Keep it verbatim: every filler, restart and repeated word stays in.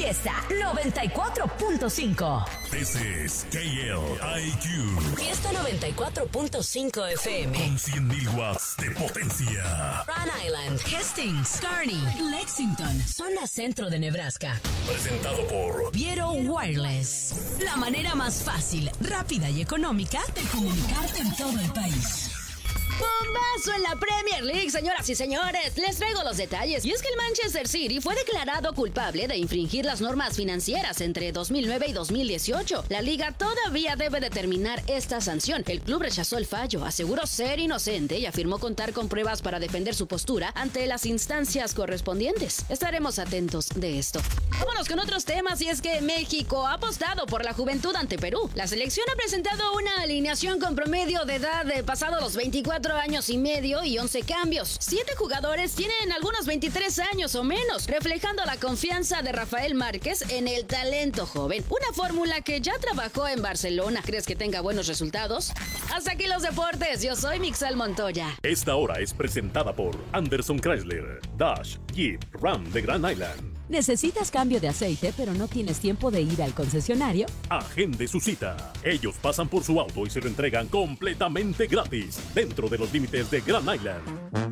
Fiesta noventa y cuatro punto cinco. This is K L I Q. Fiesta noventa y cuatro punto cinco F M. Con cien mil watts de potencia. Rhode Island, Hastings, Kearney, Lexington, zona centro de Nebraska. Presentado por Viero Wireless. La manera más fácil, rápida y económica de comunicarte en todo el país. Bombazo en la Premier League, señoras y señores. Les traigo los detalles. Y es que el Manchester City fue declarado culpable de infringir las normas financieras entre dos mil nueve y dos mil dieciocho. La liga todavía debe determinar esta sanción. El club rechazó el fallo, aseguró ser inocente y afirmó contar con pruebas para defender su postura ante las instancias correspondientes. Estaremos atentos de esto. Vámonos con otros temas, y es que México ha apostado por la juventud ante Perú. La selección ha presentado una alineación con promedio de edad de pasado los veinticuatro años y medio y once cambios. Siete jugadores tienen algunos veintitrés años o menos, reflejando la confianza de Rafael Márquez en el talento joven. Una fórmula que ya trabajó en Barcelona. ¿Crees que tenga buenos resultados? Hasta aquí los deportes. Yo soy Mixel Montoya. Esta hora es presentada por Anderson Chrysler, Dodge, Jeep, Ram de Grand Island. ¿Necesitas cambio de aceite pero no tienes tiempo de ir al concesionario? Agende su cita. Ellos pasan por su auto y se lo entregan completamente gratis, dentro de los límites de Grand Island.